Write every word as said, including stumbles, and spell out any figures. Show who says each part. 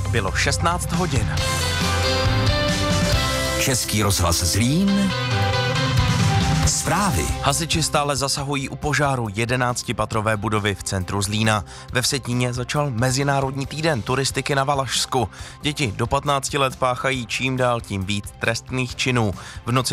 Speaker 1: Bylo šestnáct hodin.
Speaker 2: Český rozhlas Zlín. Zprávy.
Speaker 1: Hasiči stále zasahují u požáru jedenáctipatrové budovy v centru Zlína. Ve Vsetíně začal Mezinárodní týden turistiky na Valašsku. Děti do patnácti let páchají čím dál tím víc trestných činů. V noci